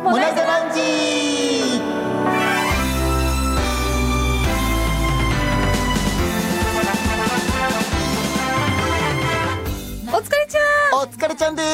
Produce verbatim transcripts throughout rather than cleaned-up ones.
モナイザランジ。 お疲れちゃん。 お疲れちゃんです。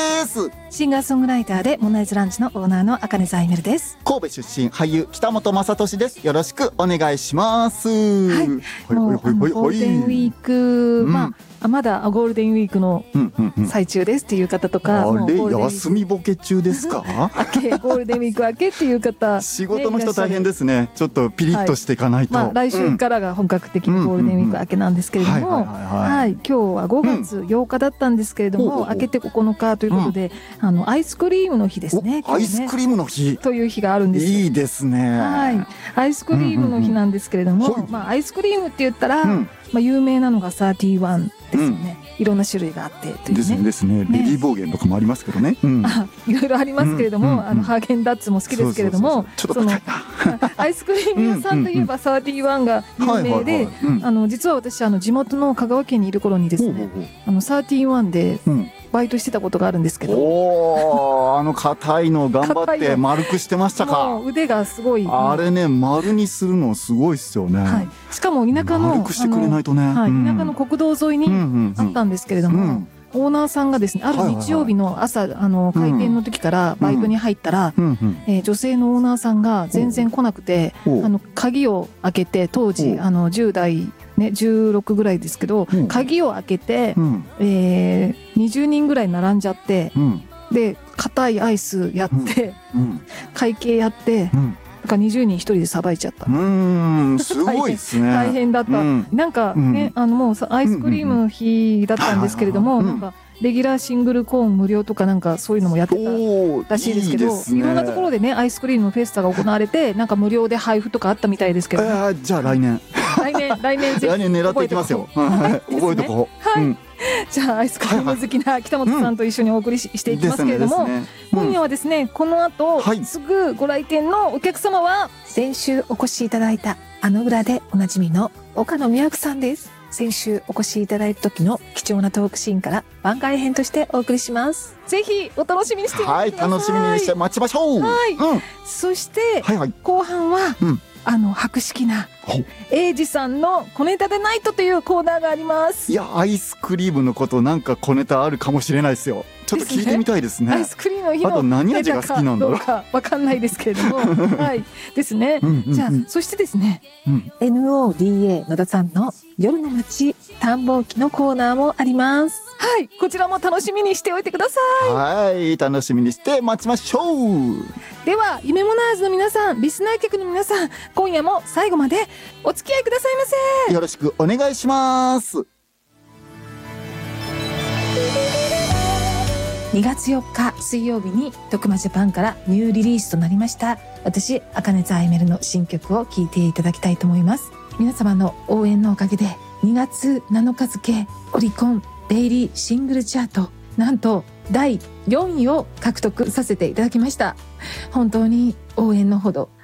シンガーソングライターでモナイズランチのオーナーの茜ザイメルです。 神戸出身俳優北本雅俊です。よろしくお願いします。はい。 もうゴールデンウィーク、まあまだゴールデンウィークの最中ですっていう方とか、 あれ休みボケ中ですか？ 明けゴールデンウィーク明けっていう方、 仕事の人大変ですね。ちょっとピリッとしていかないと。 まあ来週からが本格的にゴールデンウィーク明けなんですけれども、はい、今日はごがつようかだったんですけれども、明けてここのかということで、あのアイスクリームの日ですね。 アイスクリームの日という日があるんです。 いいですね。 はい、アイスクリームの日なんですけれども、まあアイスクリームって言ったら、まあ有名なのがサーティワンですよね。いろんな種類があってというね。 ですねですね。レディーボーゲンとかもありますけどね。 いろいろありますけれども、あのハーゲンダッツも好きですけれども、 ちょっと高いな。 アイスクリーム屋さんといえばサーティワンが有名で、あの実は私あの地元の香川県にいる頃にですね、あのサーティワンでバイトしてたことがあるんですけど、 おー、あの硬いの頑張って丸くしてましたか？ もう腕がすごい。 あれね、丸にするのすごいっすよね。 はい。しかも田舎の丸くしてくれないとね。 はい。田舎の国道沿いにあったんですけれども、オーナーさんがですね、ある日曜日の朝、あの開店の時からバイトに入ったら、えー、女性のオーナーさんが全然来なくて、あの鍵を開けて、当時あのじゅう代ね、じゅうろくぐらいですけど、鍵を開けて、えー、にじゅうにんぐらい並んじゃって、で硬いアイスやって、会計やって、なんかにじゅうにんひとりでさばいちゃった。 うーん、すごいですね。 大変だった。なんかね、あのもうアイスクリームの日だったんですけれども、なんかレギュラーシングルコーン無料とかなんかそういうのもやってたらしいですけど、いろんなところでねアイスクリームのフェスタが行われて、なんか無料で配布とかあったみたいですけど。 じゃあ来年。 来年来年来年狙っていきますよ。覚えとこう。 はい。じゃあアイスクリーム好きな北本さんと一緒にお送りしていきますけれども、今夜はですね、この後すぐご来店のお客様は先週お越しいただいたあの裏でおなじみの岡野美和子さんです。先週お越しいただいた時の貴重なトークシーンから番外編としてお送りします。ぜひお楽しみにしてください。 はい、楽しみにして待ちましょう。 はい、そして後半はあの博識な英二さんの小ネタでナイトというコーナーがあります。 いや、アイスクリームのことなんか小ネタあるかもしれないですよ。ちょっと聞いてみたいですね。 アイスクリームの日のあと何味が好きなんだろうかわかんないですけれども、はいですね。じゃあそしてですね、エヌオーディーエー 野田さんの夜の街探訪記のコーナーもあります。はい、こちらも楽しみにしておいてください。 はい、楽しみにして待ちましょう。 では夢モナーズの皆さん、リスナー客の皆さん、今夜も最後までお付き合いくださいませ。 よろしくお願いします。 にがつよっか水曜日に徳間ジャパンからニューリリースとなりました私茜ザイメルの新曲を聴いていただきたいと思います。皆様の応援のおかげでにがつなのか付オリコンデイリーシングルチャートなんとだいよんいを獲得させていただきました。本当に応援のほど